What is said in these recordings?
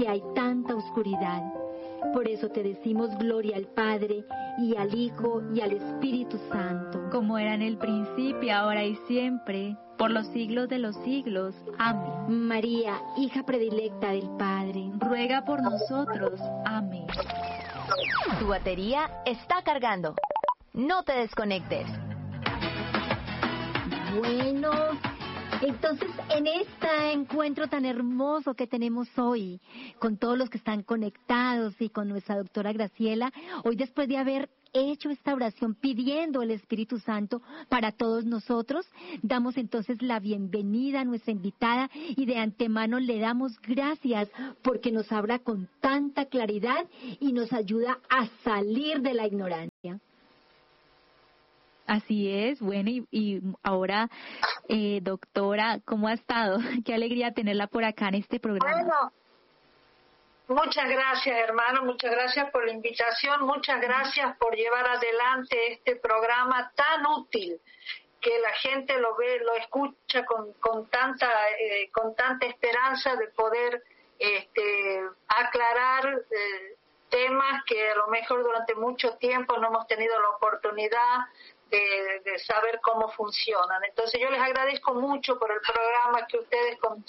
que hay tanta oscuridad. Por eso te decimos gloria al Padre, y al Hijo, y al Espíritu Santo. Como era en el principio, ahora y siempre, por los siglos de los siglos. Amén. María, hija predilecta del Padre, ruega por nosotros. Amén. Tu batería está cargando. No te desconectes. Bueno, entonces en este encuentro tan hermoso que tenemos hoy, con todos los que están conectados y con nuestra doctora Graciela, hoy después de haber hecho esta oración pidiendo el Espíritu Santo para todos nosotros, damos entonces la bienvenida a nuestra invitada y de antemano le damos gracias porque nos habla con tanta claridad y nos ayuda a salir de la ignorancia. Así es, bueno, y ahora, doctora, ¿cómo ha estado? Qué alegría tenerla por acá en este programa. Bueno, muchas gracias, hermano, muchas gracias por la invitación, muchas gracias por llevar adelante este programa tan útil, que la gente lo ve, lo escucha con tanta esperanza de poder aclarar temas que a lo mejor durante mucho tiempo no hemos tenido la oportunidad de saber cómo funcionan. Entonces yo les agradezco mucho por el programa que ustedes con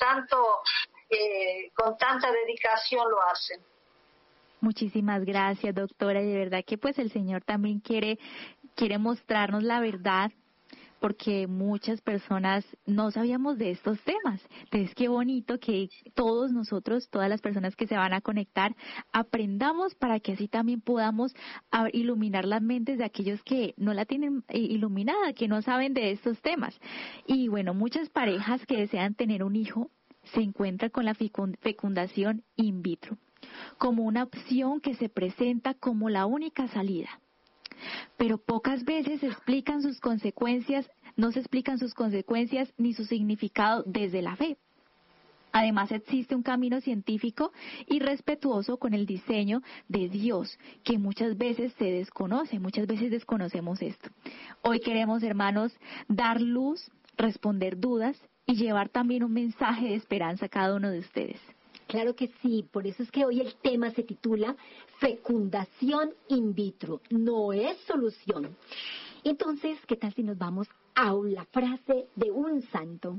tanta dedicación lo hacen. Muchísimas gracias, doctora. Y de verdad que pues el Señor también quiere mostrarnos la verdad, porque muchas personas no sabíamos de estos temas. Entonces, qué bonito que todos nosotros, todas las personas que se van a conectar, aprendamos para que así también podamos iluminar las mentes de aquellos que no la tienen iluminada, que no saben de estos temas. Y bueno, muchas parejas que desean tener un hijo se encuentran con la fecundación in vitro, como una opción que se presenta como la única salida. Pero pocas veces no se explican sus consecuencias ni su significado desde la fe. Además, existe un camino científico y respetuoso con el diseño de Dios, que muchas veces se desconoce, muchas veces desconocemos esto. Hoy queremos, hermanos, dar luz, responder dudas y llevar también un mensaje de esperanza a cada uno de ustedes. Claro que sí, por eso es que hoy el tema se titula Fecundación in vitro, no es solución. Entonces, ¿qué tal si nos vamos a la frase de un santo?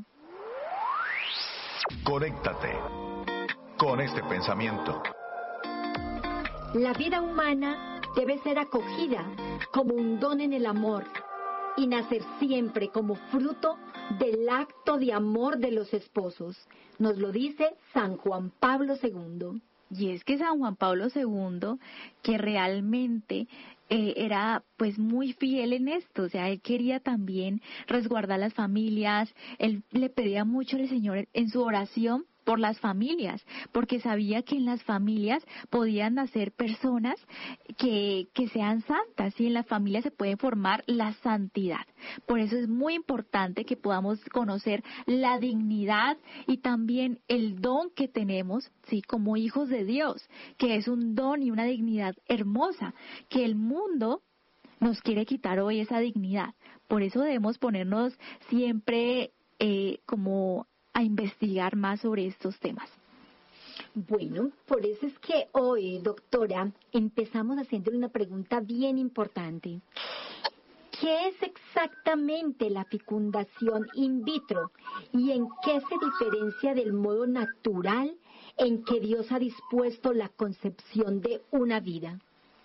Conéctate con este pensamiento. La vida humana debe ser acogida como un don en el amor y nacer siempre como fruto del acto de amor de los esposos. Nos lo dice San Juan Pablo II. Y es que San Juan Pablo II, que realmente era pues muy fiel en esto, o sea, él quería también resguardar las familias, él le pedía mucho al Señor en su oración por las familias, porque sabía que en las familias podían nacer personas que sean santas, y en las familias se puede formar la santidad. Por eso es muy importante que podamos conocer la dignidad y también el don que tenemos, sí, como hijos de Dios, que es un don y una dignidad hermosa, que el mundo nos quiere quitar hoy esa dignidad. Por eso debemos ponernos siempre como a investigar más sobre estos temas. Bueno, por eso es que hoy, doctora, empezamos haciéndole una pregunta bien importante. ¿Qué es exactamente la fecundación in vitro y en qué se diferencia del modo natural en que Dios ha dispuesto la concepción de una vida?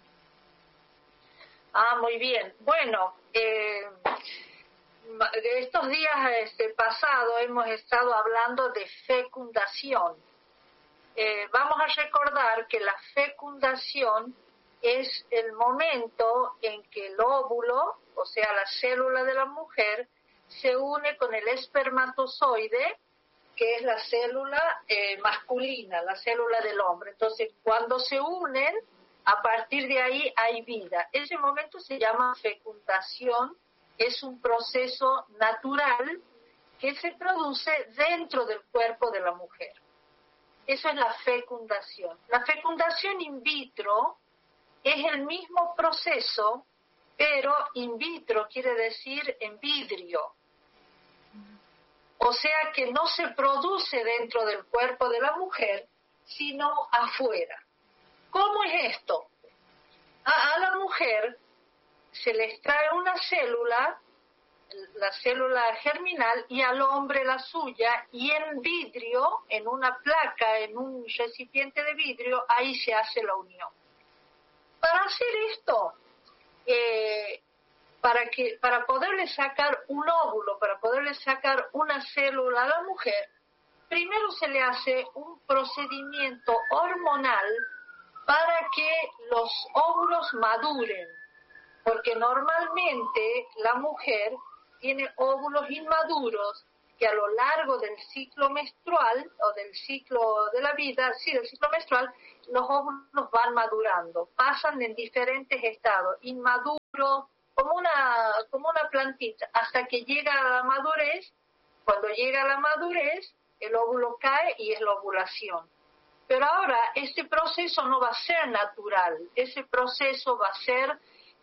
Muy bien. Bueno, estos días pasados hemos estado hablando de fecundación. Vamos a recordar que la fecundación es el momento en que el óvulo, o sea, la célula de la mujer, se une con el espermatozoide, que es la célula masculina, la célula del hombre. Entonces, cuando se unen, a partir de ahí hay vida. Ese momento se llama fecundación. Es un proceso natural que se produce dentro del cuerpo de la mujer. Eso es la fecundación. La fecundación in vitro es el mismo proceso, pero in vitro quiere decir en vidrio. O sea que no se produce dentro del cuerpo de la mujer, sino afuera. ¿Cómo es esto? A la mujer se le extrae una célula, la célula germinal, y al hombre la suya, y en vidrio, en una placa, en un recipiente de vidrio, ahí se hace la unión. Para hacer esto, para poderle sacar un óvulo, para poderle sacar una célula a la mujer, primero se le hace un procedimiento hormonal para que los óvulos maduren, porque normalmente la mujer tiene óvulos inmaduros que a lo largo del ciclo menstrual o del ciclo de la vida, del ciclo menstrual, los óvulos van madurando, pasan en diferentes estados, inmaduro, como una plantita, hasta que llega a la madurez. Cuando llega a la madurez, el óvulo cae y es la ovulación. Pero ahora, este proceso no va a ser natural, ese proceso va a ser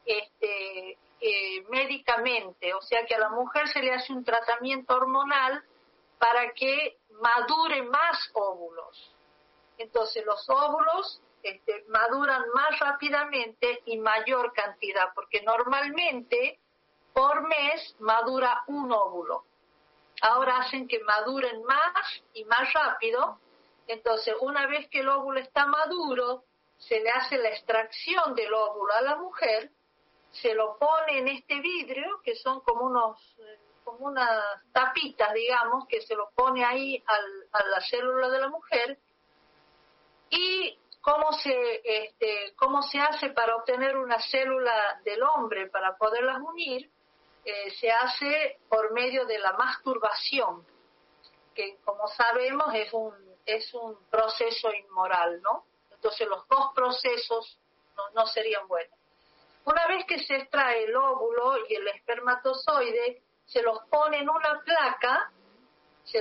médicamente, o sea que a la mujer se le hace un tratamiento hormonal para que madure más óvulos. Entonces los óvulos maduran más rápidamente y mayor cantidad, porque normalmente por mes madura un óvulo. Ahora hacen que maduren más y más rápido. Entonces, una vez que el óvulo está maduro, se le hace la extracción del óvulo a la mujer, se lo pone en este vidrio, que son como unas tapitas, digamos, que se lo pone ahí a la célula de la mujer. Y cómo se hace para obtener una célula del hombre, para poderlas unir, se hace por medio de la masturbación, que como sabemos es un proceso inmoral, ¿no? Entonces los dos procesos no serían buenos. Una vez que se extrae el óvulo y el espermatozoide, se los pone en una placa, se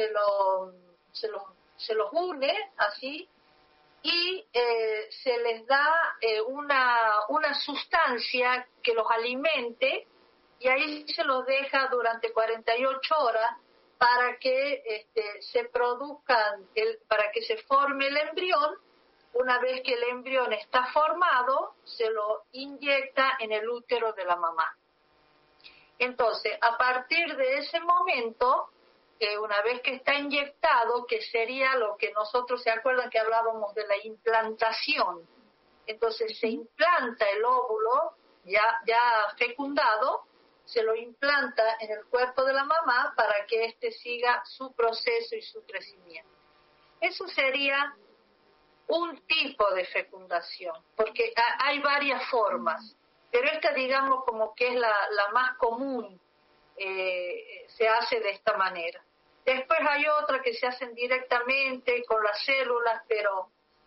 los une así, y se les da una sustancia que los alimente, y ahí se los deja durante 48 horas para que se produzcan, para que se forme el embrión. Una vez que el embrión está formado, se lo inyecta en el útero de la mamá. Entonces, a partir de ese momento, una vez que está inyectado, que sería lo que nosotros, ¿se acuerdan que hablábamos de la implantación? Entonces se implanta el óvulo ya fecundado, se lo implanta en el cuerpo de la mamá para que éste siga su proceso y su crecimiento. Eso sería un tipo de fecundación, porque hay varias formas, pero esta, digamos, como que es la más común, se hace de esta manera. Después hay otras que se hacen directamente con las células, pero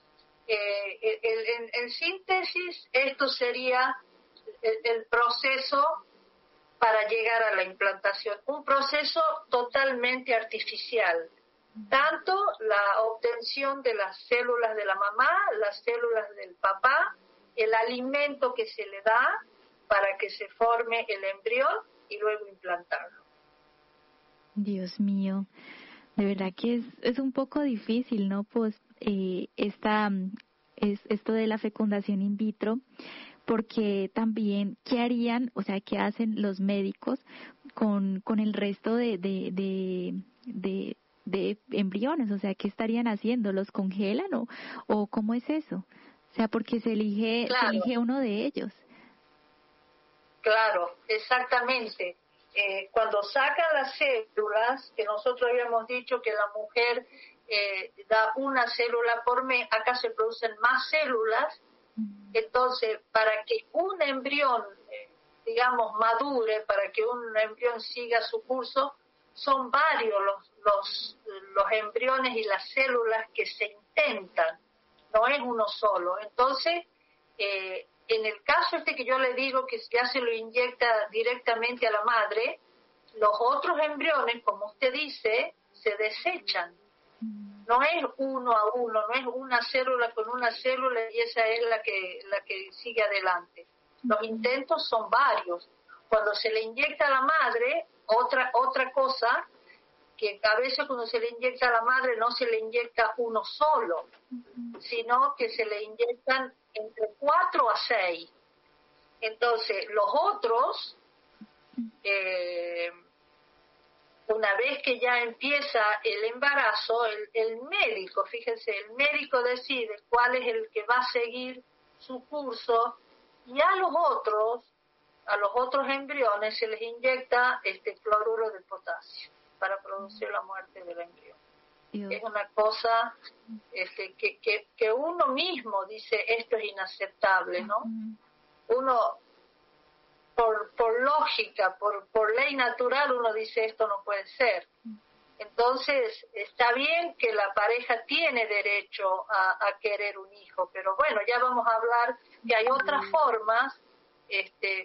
en síntesis esto sería el proceso para llegar a la implantación, un proceso totalmente artificial. Tanto la obtención de las células de la mamá, las células del papá, el alimento que se le da para que se forme el embrión y luego implantarlo. Dios mío, de verdad que es un poco difícil, ¿no? Pues esto de la fecundación in vitro, porque también, ¿qué harían? O sea, ¿qué hacen los médicos con el resto de embriones? O sea, ¿qué estarían haciendo? ¿Los congelan o cómo es eso? O sea, porque se elige uno de ellos. Claro, exactamente. Cuando sacan las células, que nosotros habíamos dicho que la mujer da una célula por mes, acá se producen más células. Entonces, para que un embrión, digamos, madure, para que un embrión siga su curso, son varios los embriones y las células que se intentan, no es uno solo. Entonces, en el caso que yo le digo que ya se lo inyecta directamente a la madre, los otros embriones, como usted dice, se desechan. No es uno a uno, no es una célula con una célula y esa es la que sigue adelante. Los intentos son varios. Cuando se le inyecta a la madre, otra cosa, que a veces cuando se le inyecta a la madre no se le inyecta uno solo, sino que se le inyectan entre 4 a 6. Entonces, los otros, una vez que ya empieza el embarazo, el médico, fíjense, el médico decide cuál es el que va a seguir su curso, y a los otros embriones se les inyecta cloruro de potasio para producir la muerte del embrión. Dios. Es una cosa que uno mismo dice, esto es inaceptable, ¿no? Uno, por lógica, por ley natural, uno dice, esto no puede ser. Entonces, está bien que la pareja tiene derecho a querer un hijo, pero bueno, ya vamos a hablar que hay otras formas